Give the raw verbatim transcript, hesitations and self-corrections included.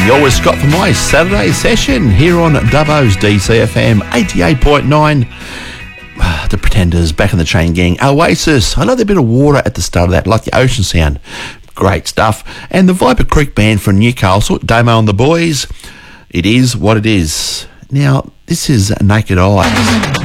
You're with Scott for my Saturday session here on Dubbo's D C F M eighty-eight point nine. The Pretenders, Back in the Chain Gang, Oasis. I love the bit of water at the start of that, like the ocean sound. Great stuff. And the Viper Creek Band from Newcastle, Damo and the Boys. It is what it is. Now, this is Naked Eyes.